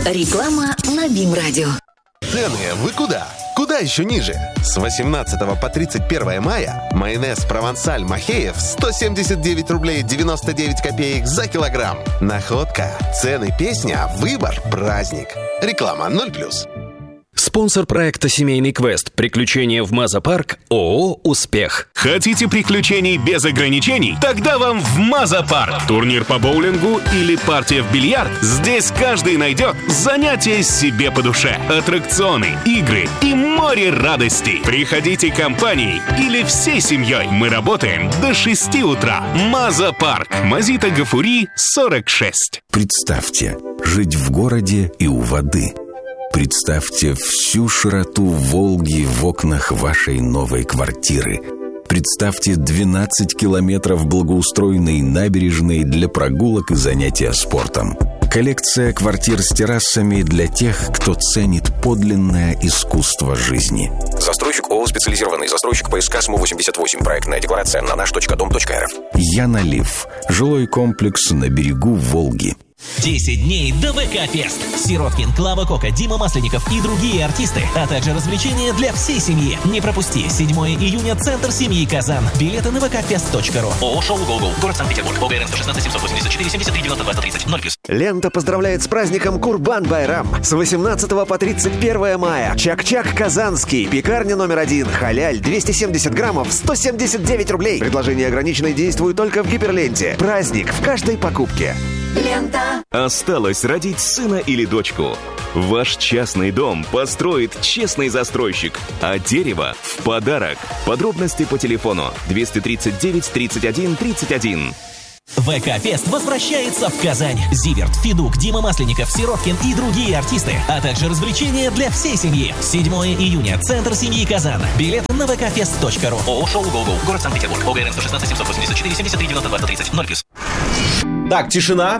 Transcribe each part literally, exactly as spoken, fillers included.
Реклама на БИМ-радио. Цены вы куда? Куда еще ниже? С восемнадцатого по тридцать первое мая майонез «Провансаль» Махеев сто семьдесят девять рублей девяносто девять копеек за килограмм. Находка. Цены песня, выбор праздник. Реклама ноль плюс. Спонсор проекта «Семейный квест. Приключения в Маза-парк» ООО «Успех». Хотите приключений без ограничений? Тогда вам в Маза-парк. Турнир по боулингу или партия в бильярд? Здесь каждый найдет занятие себе по душе. Аттракционы, игры и море радостей. Приходите компанией или всей семьей. Мы работаем до шести утра. Маза-парк. Мазита Гафури, сорок шесть. Представьте, жить в городе и у воды. Представьте всю широту Волги в окнах вашей новой квартиры. Представьте двенадцать километров благоустроенной набережной для прогулок и занятия спортом. Коллекция квартир с террасами для тех, кто ценит подлинное искусство жизни. Застройщик ООО «Специализированный застройщик» ПСК СМУ восемьдесят восемь. Проектная декларация на наш точка дом точка эр эф. Янолив. Жилой комплекс на берегу Волги. десять дней до ВК-фест. Сироткин, Клава Кока, Дима Масленников и другие артисты, а также развлечения для всей семьи. Не пропусти. седьмого июня. Центр семьи Казан. Билеты на вэ ка фест точка ру. ООО «Шоу Гоу-Гоу». Город Санкт-Петербург. ОГРН сто шестнадцать семьсот восемьдесят четыре семьдесят три девяносто двадцать тридцать. ноль плюс. Лента поздравляет с праздником Курбан-Байрам. С восемнадцатого по тридцать первое мая. Чак-Чак Казанский. Пекарня номер один. Халяль. двести семьдесят граммов. сто семьдесят девять рублей. Предложение ограниченное, действует только в Гиперленте. Праздник в каждой покупке. Лента. Осталось родить сына или дочку. Ваш частный дом построит честный застройщик, а дерево в подарок. Подробности по телефону двести тридцать девять тридцать один тридцать один. ВК-фест возвращается в Казань. Зиверт, Федук, Дима Масленников, Сироткин и другие артисты, а также развлечения для всей семьи. седьмого июня. Центр семьи Казан. Билеты на вэ ка фест точка ру. ООО «Шоу Гоу-Гоу». Город Санкт-Петербург. ОГРН сто шестнадцать семьсот восемьдесят четыре семьдесят три девяносто двадцать тридцать. ноль плюс. Так, тишина.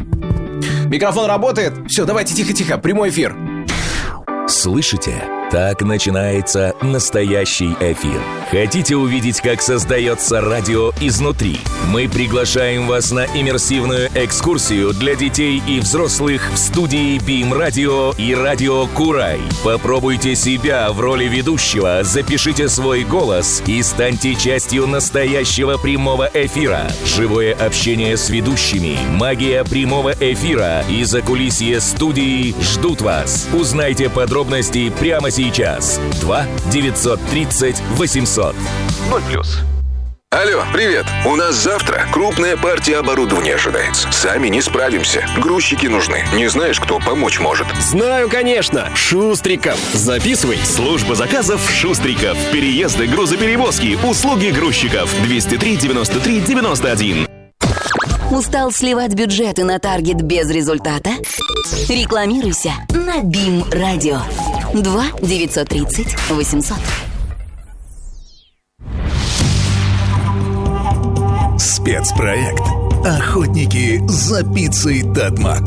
Микрофон работает? Все, давайте тихо-тихо, прямой эфир. Слышите? Так начинается настоящий эфир. Хотите увидеть, как создается радио изнутри? Мы приглашаем вас на иммерсивную экскурсию для детей и взрослых в студии БИМ-радио и радио Курай. Попробуйте себя в роли ведущего, запишите свой голос и станьте частью настоящего прямого эфира. Живое общение с ведущими, магия прямого эфира и закулисье студии ждут вас. Узнайте подробности прямо сейчас. Сейчас. два девятьсот тридцать восемьсот. ноль плюс. Алло, привет. У нас завтра крупная партия оборудования ожидается. Сами не справимся. Грузчики нужны. Не знаешь, кто помочь может? Знаю, конечно. Шустриков. Записывай. Служба заказов Шустриков. Переезды, грузоперевозки, услуги грузчиков. двести три девяносто три девяносто один. Устал сливать бюджеты на таргет без результата? Рекламируйся на БИМ-радио. два девятьсот тридцать восемьсот. Спецпроект «Охотники за пиццей Татмак».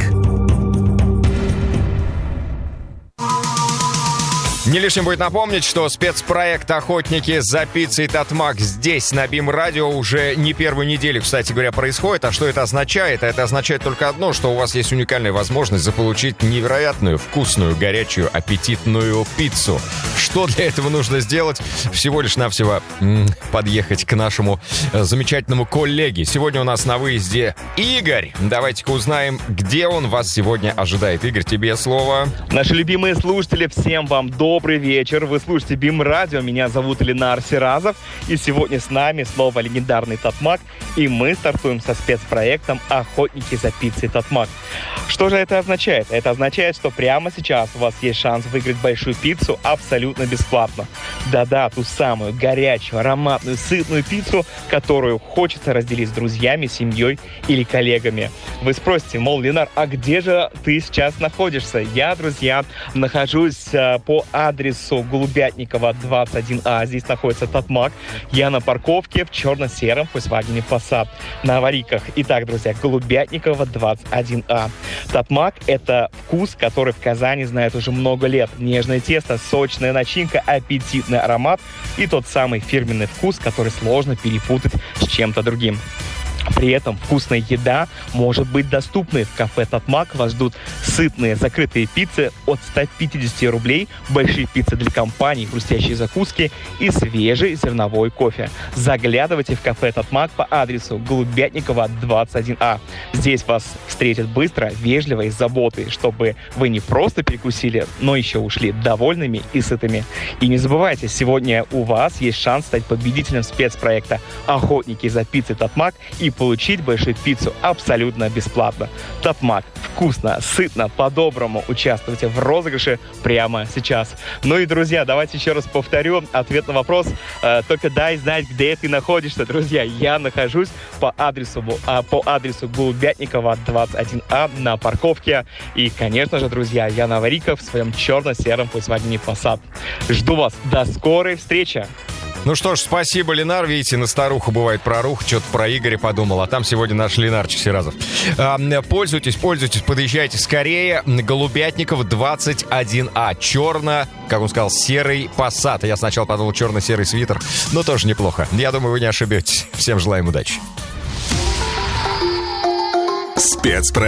Не лишним будет напомнить, что спецпроект «Охотники за пиццей Татмак» здесь, на БИМ-радио, уже не первую неделю, кстати говоря, происходит. А что это означает? Это означает только одно, что у вас есть уникальная возможность заполучить невероятную, вкусную, горячую, аппетитную пиццу. Что для этого нужно сделать? Всего лишь навсего м- подъехать к нашему э, замечательному коллеге. Сегодня у нас на выезде Игорь. Давайте-ка узнаем, где он вас сегодня ожидает. Игорь, тебе слово. Наши любимые слушатели, всем вам добрый Добрый вечер, вы слушаете БИМ-радио, меня зовут Ленар Сиразов, и сегодня с нами снова легендарный Татмак, и мы стартуем со спецпроектом «Охотники за пиццей Татмак». Что же это означает? Это означает, что прямо сейчас у вас есть шанс выиграть большую пиццу абсолютно бесплатно. Да-да, ту самую горячую, ароматную, сытную пиццу, которую хочется разделить с друзьями, семьей или коллегами. Вы спросите, мол, Ленар, а где же ты сейчас находишься? Я, друзья, нахожусь а, по адресу Голубятникова, двадцать один А. Здесь находится Татмак. Я на парковке в черно-сером Volkswagen Passat на аварийках. Итак, друзья, Голубятникова, двадцать один А. Татмак – это вкус, который в Казани знают уже много лет. Нежное тесто, сочная начинка, аппетитный аромат и тот самый фирменный вкус, который сложно перепутать с чем-то другим. При этом вкусная еда может быть доступной. В кафе «Татмак» вас ждут сытные закрытые пиццы от ста пятидесяти рублей, большие пиццы для компаний, хрустящие закуски и свежий зерновой кофе. Заглядывайте в кафе «Татмак» по адресу Голубятникова, двадцать один А. Здесь вас встретят быстро, вежливо и с заботой, чтобы вы не просто перекусили, но еще ушли довольными и сытыми. И не забывайте, сегодня у вас есть шанс стать победителем спецпроекта «Охотники за пиццей Татмак» и получить большую пиццу абсолютно бесплатно. Татмак. Вкусно, сытно, по-доброму. Участвуйте в розыгрыше прямо сейчас. Ну и, друзья, давайте еще раз повторю ответ на вопрос. Э, только дай знать, где ты находишься, друзья. Я нахожусь по адресу, э, по адресу Голубятникова, двадцать один А на парковке. И, конечно же, друзья, я Новориков в своем черно-сером Volkswagen Passat. Жду вас. До скорой встречи. Ну что ж, спасибо, Ленар. Видите, на старуху бывает прорух. Что-то про Игоря подумал. А там сегодня наш Ленарчик Сиразов. А, пользуйтесь, пользуйтесь, подъезжайте скорее. Голубятников, двадцать один А. Черно, как он сказал, серый Passat. Я сначала подумал, черно-серый свитер. Но тоже неплохо. Я думаю, вы не ошибетесь. Всем желаем удачи. Спецпроект.